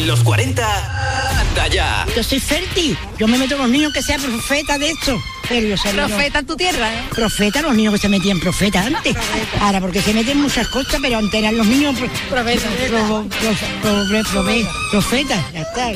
los 40, anda ya. Yo soy fértil. Yo me meto con los niños que sean profetas de esto. Pero yo Profeta en tu tierra, ¿eh? Profeta, los niños que se metían profeta antes. Ahora, porque se meten muchas cosas, pero antes eran los niños profetas. Ya está.